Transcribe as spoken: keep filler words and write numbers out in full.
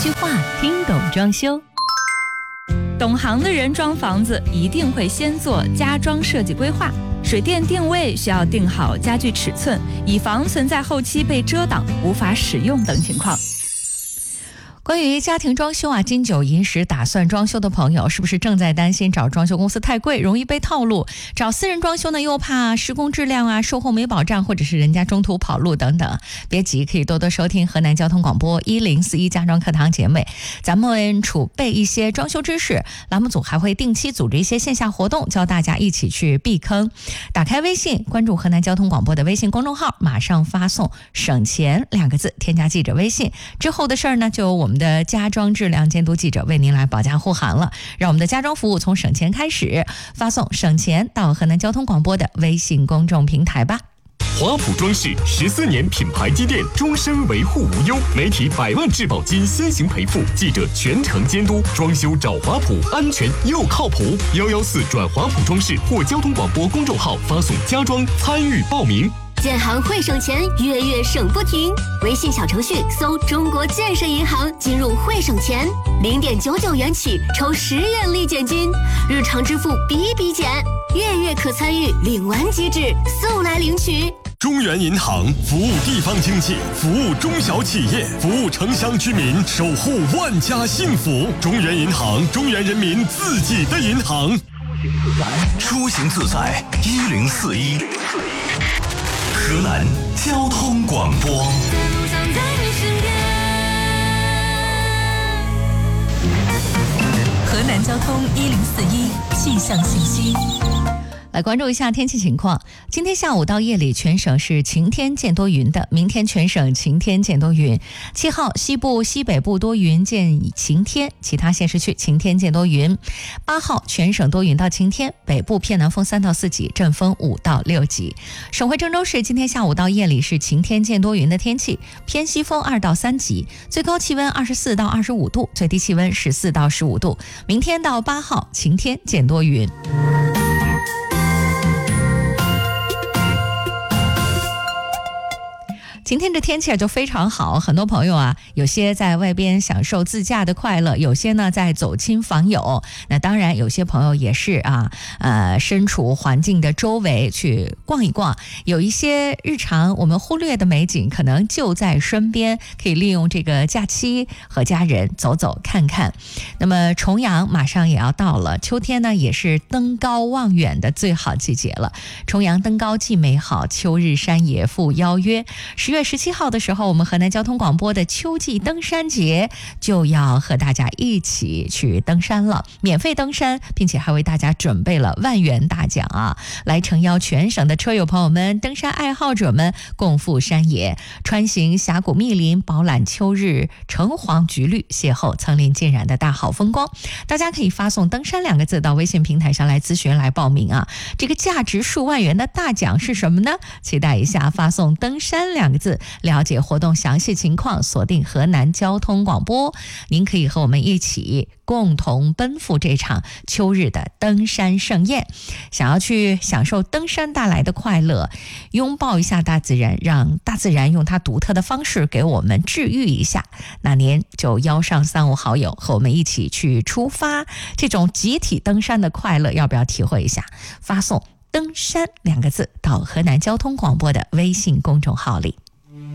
句话听懂装修。懂行的人装房子一定会先做家装设计规划，水电定位需要定好家具尺寸，以防存在后期被遮挡无法使用等情况。关于家庭装修啊，金九银十打算装修的朋友，是不是正在担心找装修公司太贵，容易被套路？找私人装修呢，又怕施工质量啊、售后没保障，或者是人家中途跑路等等。别急，可以多多收听河南交通广播一零四一家装课堂节目，咱们储备一些装修知识。栏目组还会定期组织一些线下活动，教大家一起去避坑。打开微信，关注河南交通广播的微信公众号，马上发送“省钱”两个字，添加记者微信。之后的事儿呢，就由我们我们的家装质量监督记者为您来保驾护航了，让我们的家装服务从省钱开始，发送省钱到河南交通广播的微信公众平台吧。 华普装饰十四年品牌积淀，终身维护无忧，媒体百万质保金先行赔付，记者全程监督，装修找华普，安全又靠谱。幺幺四转华普装饰或交通广播公众号发送家装参与报名。 建行会省钱，月月省不停。微信小程序搜中国建设银行，进入会省钱，零点九九元起抽十元立减金，日常支付比比减，月月可参与领完即止，速来领取。 中原银行服务地方经济，服务中小企业，服务城乡居民，守护万家幸福。中原银行，中原人民自己的银行。 出行自在一零四一。河南交通广播。 河南交通一零四一气象信息。来关注一下天气情况。今天下午到夜里，全省是晴天见多云的。明天全省晴天见多云。七号西部、西北部多云见晴天，其他县市区晴天见多云。八号全省多云到晴天，北部偏南风三到四级，阵风五到六级。省会郑州市今天下午到夜里是晴天见多云的天气，偏西风二到三级，最高气温二十四到二十五度，最低气温十四到十五度。明天到八号晴天见多云。今天这天气就非常好，很多朋友啊，有些在外边享受自驾的快乐，有些呢在走亲访友。那当然，有些朋友也是啊，呃，身处环境的周围去逛一逛。有一些日常我们忽略的美景，可能就在身边，可以利用这个假期和家人走走看看。那么重阳马上也要到了，秋天呢也是登高望远的最好季节了。重阳登高既美好，秋日山野复邀约。十月十七号的时候，我们河南交通广播的秋季登山节就要和大家一起去登山了，免费登山，并且还为大家准备了万元大奖啊！来诚邀全省的车友朋友们、登山爱好者们共赴山野，穿行峡谷密林，饱览秋日橙黄橘绿，邂逅层林尽染的大好风光。大家可以发送登山两个字到微信平台上来咨询来报名啊！这个价值数万元的大奖是什么呢？期待一下，发送登山两个字，了解活动详细情况，锁定河南交通广播，您可以和我们一起共同奔赴这场秋日的登山盛宴。想要去享受登山带来的快乐，拥抱一下大自然，让大自然用它独特的方式给我们治愈一下，那您就邀上三五好友和我们一起去出发，这种集体登山的快乐要不要体会一下？发送登山两个字到河南交通广播的微信公众号里。